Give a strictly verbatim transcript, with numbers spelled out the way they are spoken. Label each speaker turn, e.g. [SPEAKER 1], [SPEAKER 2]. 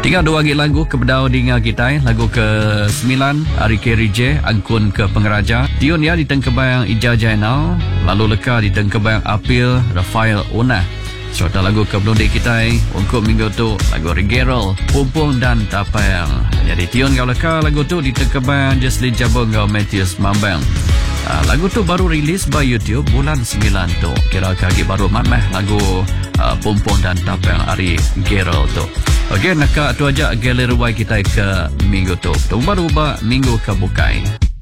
[SPEAKER 1] Tinggal dua lagi lagu kepada dengar kita. Lagu ke sembilan Ari Kerije Angkun ke Pengeraja. Tiun ya di Tengkebayang Ija Jainal. Lalu leka di Tengkebayang Apil Rafael Una. Serta lagu ke Blonde kita untuk minggu tu lagu Rigerol Pumpung dan Tapayang. Jadi tiun kau leka lagu tu di Tengkebayang Jesli Jabong kau Matthias Mambang. Uh, lagu tu baru rilis by YouTube bulan sembilan tu. Kira kaki baru mamah lagu uh, Pumpung dan Tapayang Ari Gerald tu. Okey, nak tu aja galeri kita ke minggu tu. Tunggu baru ba minggu ke bukai.